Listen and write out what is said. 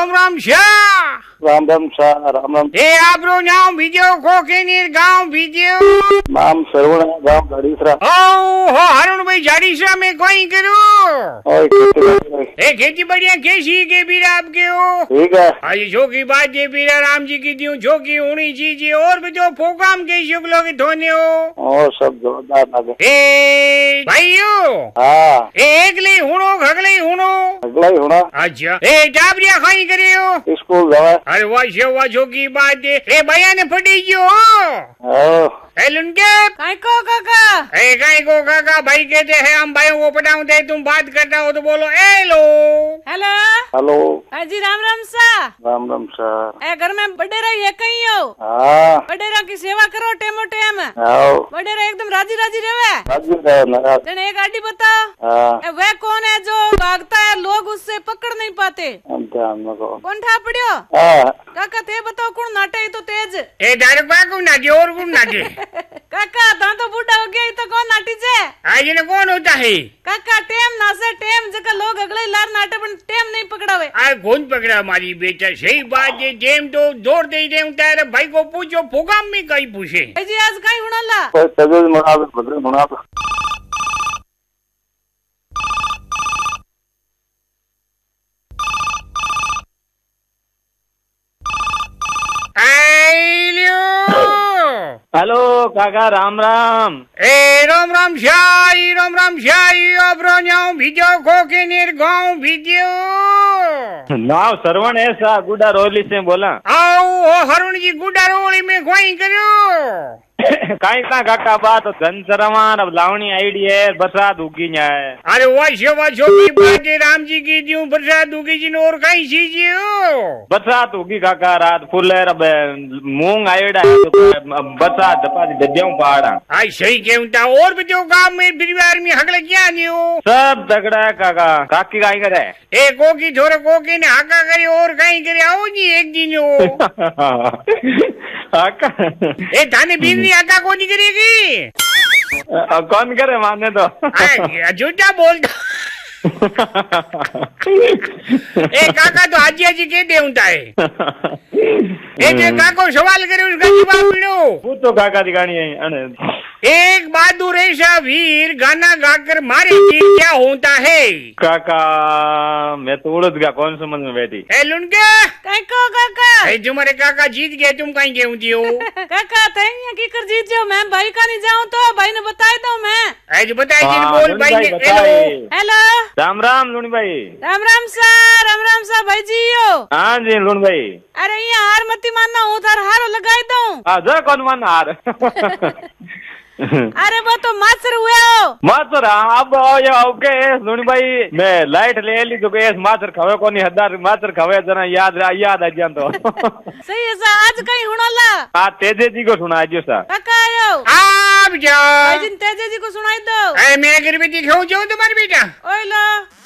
राम शाह। राम शाह राम राम। ए आपरो नाम बीजो खोकेनीर गांव बीजो नाम सरवण गांव गाड़ीसरा। ओ हो हरुण भाई झाड़ीसरा में कोई करो ए खेती बढ़िया कैसी के बीरा आपके हो? ठीक है। आज जो की बात है बीरा राम जी की दियो जो की होनी चीज और भी जो प्रोग्राम के शुक्लों के धोने हो और सब जोरदार लगे। ए भाइयों हाँ एकले हुनो घगले हुनो अगला ही होना। अच्छा ए टाबरिया खाई करे हो स्कूल जावा। अरे वाह जो की बात है ए भैया ने फटी जो काय को काका भाई कहते हैं हम भाई वो पटाऊ दे तुम बात करना हो तो बोलो हेलो हेलो हेलो जी राम राम सा। राम राम सर। ए घर में बडेरा ये कहीं हो? हाँ बडेरा की सेवा करो टेमो टेम। बडेरा एकदम राजी राजी रहे। तेने एक आदि बताओ वह कौन है जो भागता है लोग उससे पकड़ नहीं पाते? कौन ठा पड़ियो? काका थे बताओ कौन नाटे तो तेज ए डायरेक्ट बाकू नाटे और कौन नाटे काका ता तो बूढ़ा हो गया तो कौन नाटी जे? आज ने कौन होता है काका टेम नासे टेम जका लोग अगले लार नाटे पण टेम नहीं पकड़ावे। आ कौन पकड़ा हमारी बेटा सही बात है टेम तो जोर दे दे तारे भाई को पूछो प्रोग्राम में कहीं पूछे जी आज कहीं हुनाला तबीयत मुनाब बदरे मुनाब। हेलो काका राम राम। ए राम शाही अपरो नाम बीजो खोकेनीर गांव बीजो नाव सरवण है सा गुडा रोली से बोला। आओ हरुण जी गुडा रोली में कोई करो कहीं ना काका बात धन सरवान अब लावणी आईडी है बरसात उगी जाए। अरे वाह की बात है राम जी की दियो बरसात उगी जी और कहीं चीज बरसात उगी काका रात फुल है अब मूंग आईडा है तो बरसात दद्याऊ पहाड़ा। आज सही कहता और भी जो गांव में परिवार में हगले क्या नहीं हो सब तगड़ा है काका। काकी काई करे ए कोकी थोड़ा कोकी ने हाका करे और कहीं करे आओ जी एक दिन हो ए थाने बिजली आका को नहीं करेगी कौन करे माने तो झूठा बोलता ए काका तो हाजी कहते होता है ए जो काको सवाल करे उसका जवाब मिलो वो तो काका दिखानी है। एक बहादुर ऐसा वीर गाना गाकर मारे कि क्या होता है? काका मैं तो उड़द गया कौन समझ में बैठी काका तुम्हारे काका जीत गए तुम कहीं गए हो काका की कर जीत जाओ मैं भाई का नहीं जाऊँ तो भाई ने बताया तो मैं आज बताए बोल भाई हेलो राम राम लुणी भाई। राम राम सा भाई जी हो। हाँ जी लुणी भाई। अरे ये हार मती मानना हूँ थार हारो लगाई दो कौन मान हार अरे वो तो मास्टर हुए हो मास्टर। अब ओके लुणी भाई मैं लाइट ले ली तो मास्टर खवे को नहीं हजार मास्टर खवे जना याद आ जान तो सही है सा आज कहीं हुनाला। हाँ तेजे जी को सुना जो सा काका आयो आप जाओ तेजे जी को सुनाई दो। मैं अगरबत्ती खाऊं जाऊं तुम्हारे बेटा ओए लो